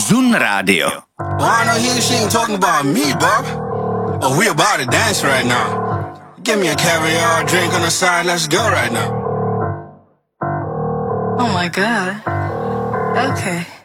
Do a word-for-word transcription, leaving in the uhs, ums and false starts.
Zoen Radio. Well, I know he she ain't talking about me, Bob. Oh, we about to dance right now. Give me a caviar drink on the side, let's go right now. Oh my God. Okay.